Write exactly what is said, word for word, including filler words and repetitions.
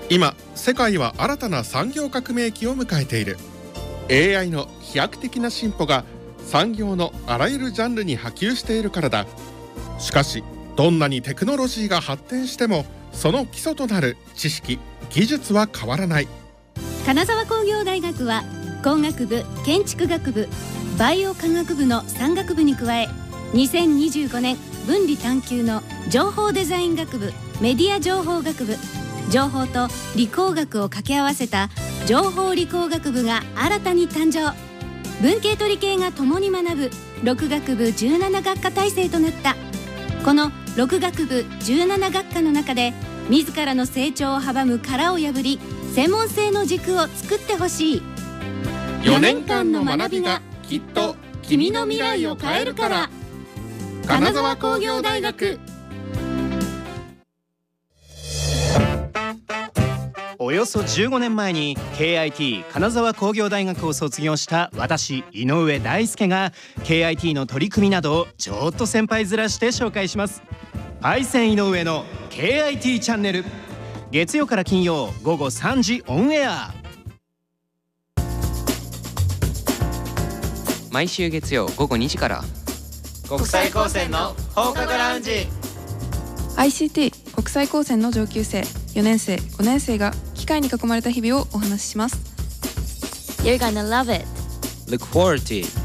今世界は新たな産業革命期を迎えている。 エーアイ の飛躍的な進歩が産業のあらゆるジャンルに波及しているからだ。しかしどんなにテクノロジーが発展してもその基礎となる知識・技術は変わらない。 金沢工業大学は工学部、建築学部、バイオ科学部のさん学部に加え、にせんにじゅうごねん分離探究の情報デザイン学部、メディア情報学部、情報と理工学を掛け合わせた情報理工学部が新たに誕生。文系と理系が共に学ぶろく学部じゅうなな学科体制となった。このろく学部じゅうなな学科の中で自らの成長を阻む殻を破り、専門性の軸を作ってほしい。 よねんかんの学びがきっと君の未来を変えるから。金沢工業大学。 およそじゅうごねんまえに ケーアイティー 金沢工業大学を卒業した私井上大輔が ケーアイティー の取り組みなどをちょっと先輩面して紹介します。パイセン井上の ケーアイティー チャンネル、月曜から金曜午後さんじオンエア。 毎週月曜午後にじから国際高専の放課後ラウンジ。 アイシーティー 国際高専の上級生、よねん生、ごねん生が機械に囲まれた日々をお話しします。 You're gonna love it. Look forward to it.